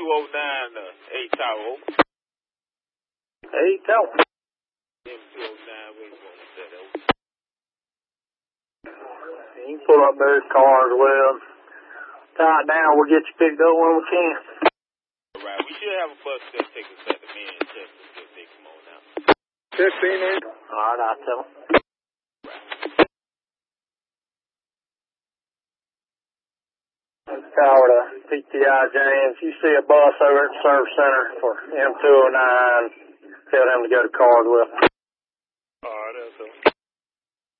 M209, 8 Tower. 8 Tower. M209, where you want to set up? You can pull up their car as well. Tie it down, we'll get you picked up when we can. Alright, we should have a bus that take us at the main check. Just take them on out. 15. Alright, I'll tell them. Tower to PTI James. You see a bus over at the service center for M209, tell them to go to Cardwell.